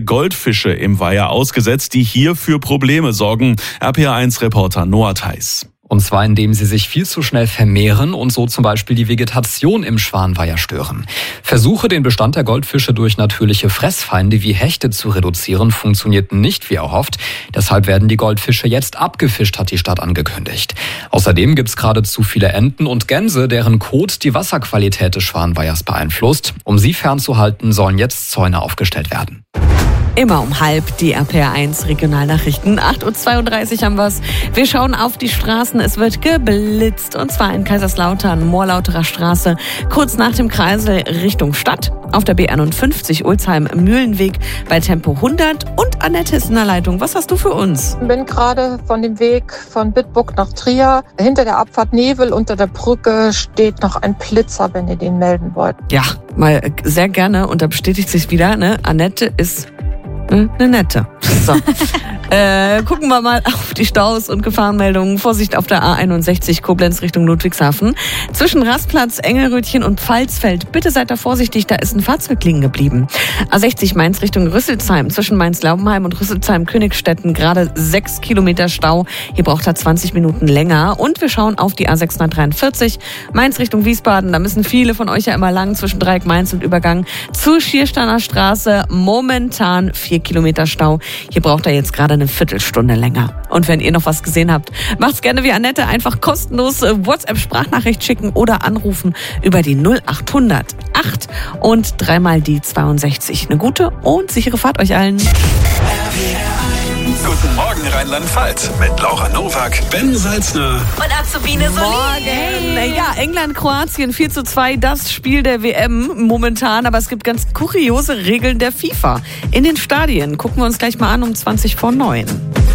Goldfische im Weiher ausgesetzt, die hier für Probleme sorgen. RPA1-Reporter Noah Theis. Und zwar indem sie sich viel zu schnell vermehren und so zum Beispiel die Vegetation im Schwanweiher stören. Versuche, den Bestand der Goldfische durch natürliche Fressfeinde wie Hechte zu reduzieren, funktionierten nicht wie erhofft. Deshalb werden die Goldfische jetzt abgefischt, hat die Stadt angekündigt. Außerdem gibt es gerade zu viele Enten und Gänse, deren Kot die Wasserqualität des Schwanweihers beeinflusst. Um sie fernzuhalten, sollen jetzt Zäune aufgestellt werden. Immer um 12:30 die RPA1 Regionalnachrichten. 8:32 Uhr haben wir's. Wir schauen auf die Straßen. Es wird geblitzt. Und zwar in Kaiserslautern, Moorlauterer Straße, kurz nach dem Kreisel Richtung Stadt. Auf der B51 Ulzheim-Mühlenweg bei Tempo 100. Und Annette ist in der Leitung. Was hast du für uns? Ich bin gerade von dem Weg von Bitburg nach Trier. Hinter der Abfahrt Nevel unter der Brücke steht noch ein Blitzer, wenn ihr den melden wollt. Ja, mal sehr gerne. Und da bestätigt sich wieder, ne? Annette ist eine nette. So. Gucken wir mal auf die Staus und Gefahrenmeldungen. Vorsicht auf der A61 Koblenz Richtung Ludwigshafen. Zwischen Rastplatz, Engelrötchen und Pfalzfeld. Bitte seid da vorsichtig, da ist ein Fahrzeug liegen geblieben. A60 Mainz Richtung Rüsselsheim. Zwischen Mainz-Laubenheim und Rüsselsheim-Königstetten gerade 6 Kilometer Stau. Hier braucht er 20 Minuten länger. Und wir schauen auf die A643 Mainz Richtung Wiesbaden. Da müssen viele von euch ja immer lang zwischen Dreieck Mainz und Übergang zur Schiersteiner Straße. Momentan 4 Kilometer Stau. Hier braucht er jetzt gerade eine Viertelstunde länger. Und wenn ihr noch was gesehen habt, macht's gerne wie Annette. Einfach kostenlos WhatsApp-Sprachnachricht schicken oder anrufen über die 0800 8 und 3 mal die 62. Eine gute und sichere Fahrt euch allen. Guten Morgen Rheinland-Pfalz mit Laura Nowak, Ben Salzner und Azubine Solin. Morgen. Ja, England, Kroatien 4:2, das Spiel der WM momentan. Aber es gibt ganz kuriose Regeln der FIFA in den Stadien. Gucken wir uns gleich mal an um 20 vor 9.